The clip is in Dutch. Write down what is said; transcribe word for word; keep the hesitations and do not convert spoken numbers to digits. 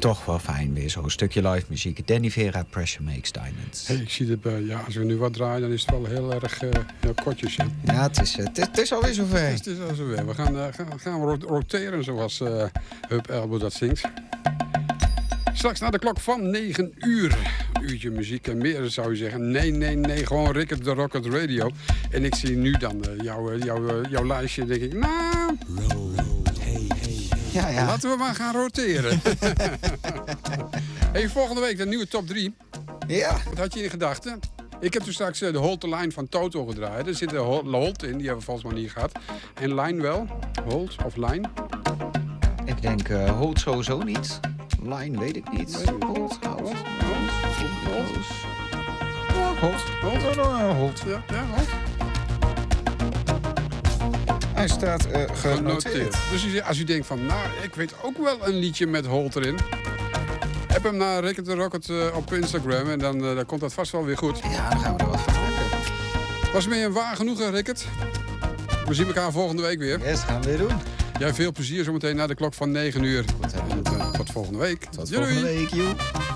toch wel fijn weer. Zo'n stukje live muziek. Danny Vera, Pressure Makes Diamonds. Hey, ik zie het, uh, ja, als we nu wat draaien, dan is het wel heel erg uh, heel kortjes. Hè? Ja, het is, uh, het, is, het is alweer zover. Het is, het is al zover. We gaan, uh, gaan, gaan we roteren zoals uh, Hub Elbow dat zingt. Straks na de klok van negen uur. Een uurtje muziek en meer zou je zeggen. Nee, nee, nee. Gewoon Rickert de Rocket Radio. En ik zie nu dan uh, jouw jou, uh, jou lijstje. Denk ik, nou... Hey, hey. Ja, ja. Laten we maar gaan roteren. Hey, volgende week de nieuwe top drie. Ja. Wat had je in gedachten? Ik heb dus straks uh, de Holte Line van Toto gedraaid. Er zit de Holt in, die hebben we volgens mij niet gehad. En Line wel. Holt of Line? Ik denk uh, Holt sowieso niet. Line weet ik niet. Holt, Holt, Holt. Holt. Holt. Holt. Ja, ja, Holt. Hij staat uh, genoteerd. genoteerd. Dus als u denkt van, nou, ik weet ook wel een liedje met Holt erin. Heb hem naar Rickert de Rocket uh, op Instagram en dan, uh, dan komt dat vast wel weer goed. Ja, dan gaan we er wat van maken. Was meer een waar genoegen, Rickert? We zien elkaar volgende week weer. Yes, gaan we weer doen. Jij veel plezier zometeen na de klok van negen uur. Goed, en, uh, tot volgende week. Tot Doei. volgende week, joh.